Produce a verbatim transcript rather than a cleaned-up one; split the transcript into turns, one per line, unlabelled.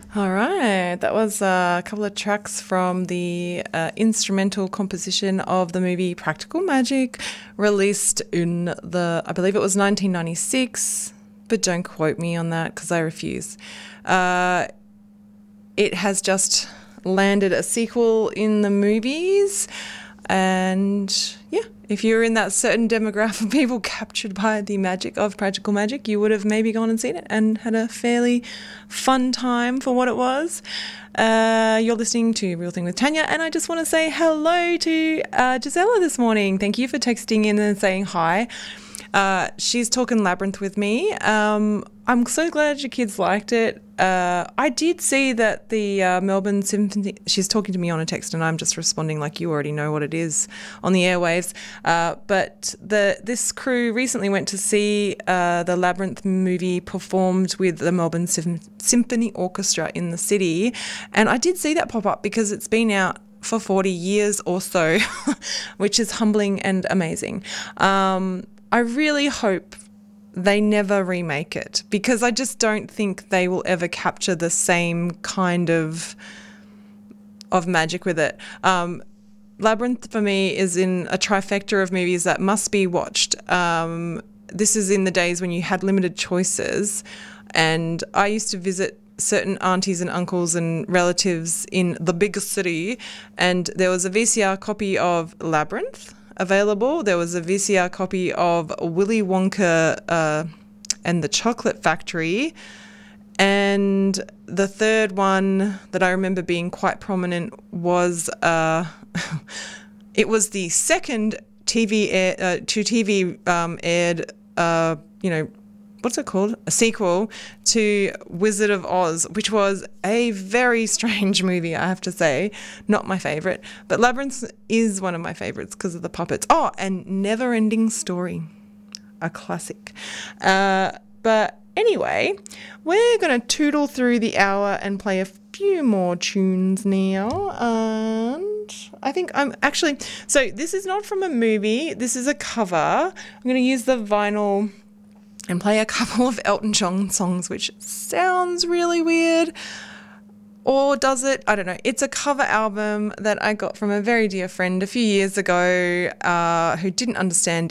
All right, that was uh, a couple of tracks from the uh, instrumental composition of the movie Practical Magic, released in the, I believe it was nineteen ninety-six, but don't quote me on that because I refuse. Uh, it has just landed a sequel in the movies, and yeah, if you're in that certain demographic of people captured by the magic of Practical Magic, you would have maybe gone and seen it and had a fairly fun time for what it was. Uh, you're listening to Real Thing with Tanya, and I just want to say hello to uh, Gisela this morning. Thank you for texting in and saying hi. Uh, she's talking Labyrinth with me. Um, I'm so glad your kids liked it. Uh, I did see that the uh, Melbourne Symphony, she's talking to me on a text and I'm just responding like you already know what it is on the airwaves. Uh, but the this crew recently went to see uh, the Labyrinth movie performed with the Melbourne Sym- Symphony Orchestra in the city. And I did see that pop up because it's been out for forty years or so, which is humbling and amazing. Um, I really hope they never remake it because I just don't think they will ever capture the same kind of of magic with it. Um, Labyrinth for me is in a trifecta of movies that must be watched. Um, this is in the days when you had limited choices, and I used to visit certain aunties and uncles and relatives in the big city, and there was a V C R copy of Labyrinth available. There was a V C R copy of Willy Wonka uh, and the Chocolate Factory. And the third one that I remember being quite prominent was, uh, it was the second T V, air, uh, to T V um, aired, uh, you know, what's it called? A sequel to Wizard of Oz, which was a very strange movie, I have to say. Not my favourite. But Labyrinth is one of my favourites because of the puppets. Oh, and Never Ending Story, a classic. Uh, but anyway, we're going to tootle through the hour and play a few more tunes now. And I think I'm actually... So this is not from a movie. This is a cover. I'm going to use the vinyl and play a couple of Elton John songs, which sounds really weird. Or does it? I don't know. It's a cover album that I got from a very dear friend a few years ago uh, who didn't understand